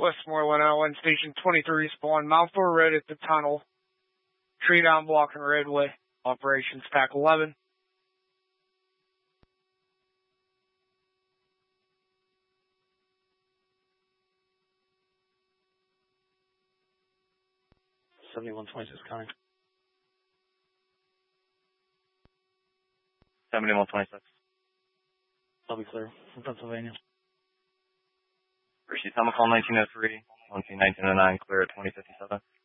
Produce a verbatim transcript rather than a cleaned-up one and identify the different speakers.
Speaker 1: Westmoreland Island, Station twenty-three, spawn, mount four red at the tunnel. Tree down blocking roadway. Operations Pack eleven.
Speaker 2: seventy-one twenty-six coming.
Speaker 3: seventy-one twenty-six.
Speaker 2: I'll be clear from Pennsylvania.
Speaker 3: Receive Helmet Call nineteen oh three, one two nineteen oh nine, clear at twenty fifty-seven.